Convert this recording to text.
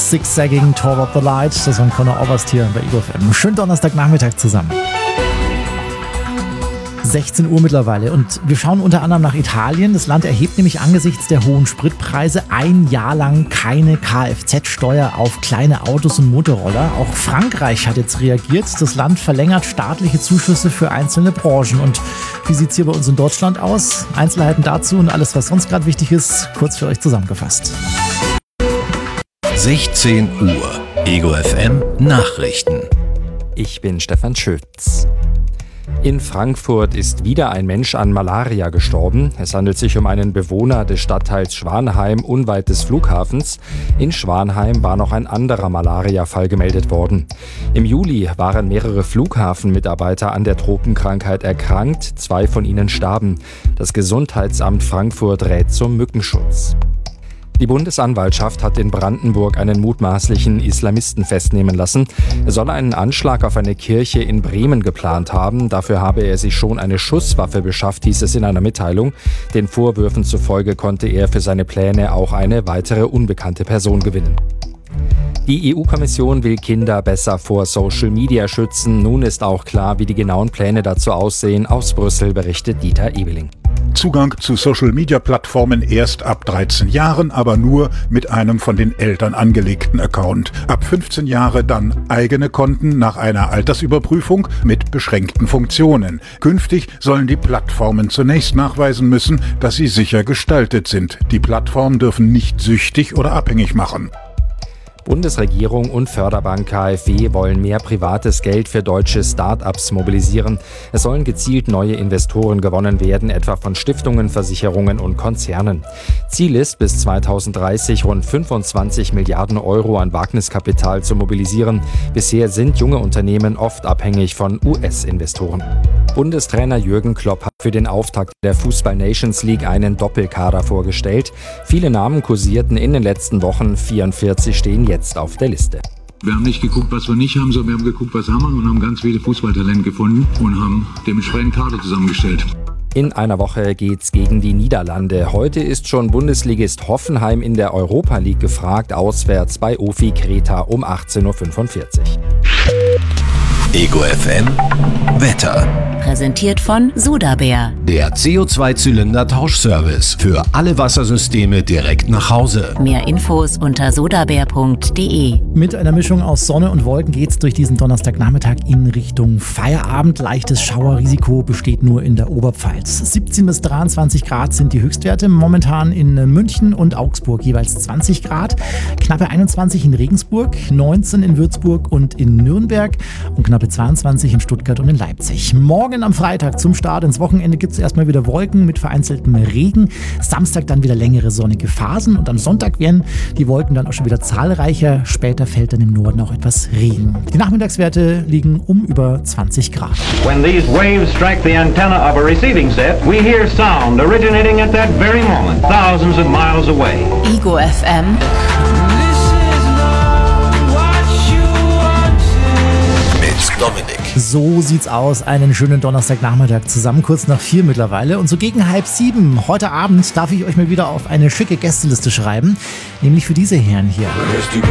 Zigzagging Toward the Light. Das war Conor Oberst hier bei Ego FM. Schönen Donnerstagnachmittag zusammen. 16 Uhr mittlerweile und wir schauen unter anderem nach Italien. Das Land erhebt nämlich angesichts der hohen Spritpreise ein Jahr lang keine Kfz-Steuer auf kleine Autos und Motorroller. Auch Frankreich hat jetzt reagiert. Das Land verlängert staatliche Zuschüsse für einzelne Branchen. Und wie sieht es hier bei uns in Deutschland aus? Einzelheiten dazu und alles, was sonst gerade wichtig ist, kurz für euch zusammengefasst. 16 Uhr. Ego FM Nachrichten. Ich bin Stefan Schütz. In Frankfurt ist wieder ein Mensch an Malaria gestorben. Es handelt sich um einen Bewohner des Stadtteils Schwanheim unweit des Flughafens. In Schwanheim war noch ein anderer Malaria-Fall gemeldet worden. Im Juli waren mehrere Flughafenmitarbeiter an der Tropenkrankheit erkrankt. 2 von ihnen starben. Das Gesundheitsamt Frankfurt rät zum Mückenschutz. Die Bundesanwaltschaft hat in Brandenburg einen mutmaßlichen Islamisten festnehmen lassen. Er soll einen Anschlag auf eine Kirche in Bremen geplant haben. Dafür habe er sich schon eine Schusswaffe beschafft, hieß es in einer Mitteilung. Den Vorwürfen zufolge konnte er für seine Pläne auch eine weitere unbekannte Person gewinnen. Die EU-Kommission will Kinder besser vor Social Media schützen. Nun ist auch klar, wie die genauen Pläne dazu aussehen. Aus Brüssel berichtet Dieter Ebeling. Zugang zu Social-Media-Plattformen erst ab 13 Jahren, aber nur mit einem von den Eltern angelegten Account. Ab 15 Jahre dann eigene Konten nach einer Altersüberprüfung mit beschränkten Funktionen. Künftig sollen die Plattformen zunächst nachweisen müssen, dass sie sicher gestaltet sind. Die Plattformen dürfen nicht süchtig oder abhängig machen. Bundesregierung und Förderbank KfW wollen mehr privates Geld für deutsche Start-ups mobilisieren. Es sollen gezielt neue Investoren gewonnen werden, etwa von Stiftungen, Versicherungen und Konzernen. Ziel ist, bis 2030 rund 25 Milliarden Euro an Wagniskapital zu mobilisieren. Bisher sind junge Unternehmen oft abhängig von US-Investoren. Bundestrainer Jürgen Klopp hat für den Auftakt der Fußball-Nations League einen Doppelkader vorgestellt. Viele Namen kursierten in den letzten Wochen, 44 stehen jetzt auf der Liste. Wir haben nicht geguckt, was wir nicht haben, sondern wir haben geguckt, was haben wir und haben ganz viele Fußballtalente gefunden und haben dementsprechend Kader zusammengestellt. In einer Woche geht's gegen die Niederlande. Heute ist schon Bundesligist Hoffenheim in der Europa League gefragt, auswärts bei OFI Kreta um 18.45 Uhr. Ego FM Wetter. Präsentiert von Sudabär. Der CO2-Zylinder-Tauschservice für alle Wassersysteme direkt nach Hause. Mehr Infos unter sudabär.de. Mit einer Mischung aus Sonne und Wolken geht's durch diesen Donnerstagnachmittag in Richtung Feierabend. Leichtes Schauerrisiko besteht nur in der Oberpfalz. 17 bis 23 Grad sind die Höchstwerte. Momentan in München und Augsburg jeweils 20 Grad. Knappe 21 in Regensburg, 19 in Würzburg und in Nürnberg und knappe 22 in Stuttgart und in Leipzig. Morgen am Freitag zum Start ins Wochenende gibt es erstmal wieder Wolken mit vereinzeltem Regen. Samstag dann wieder längere sonnige Phasen und am Sonntag werden die Wolken dann auch schon wieder zahlreicher. Später fällt dann im Norden auch etwas Regen. Die Nachmittagswerte liegen um über 20 Grad. When these waves strike the antenna of a receiving set, we hear sound originating at that very moment, thousands of miles away. Ego FM. Dominik. So sieht's aus. Einen schönen Donnerstagnachmittag zusammen, kurz nach 4 mittlerweile. Und so gegen 6:30 heute Abend darf ich euch mal wieder auf eine schicke Gästeliste schreiben. Nämlich für diese Herren hier.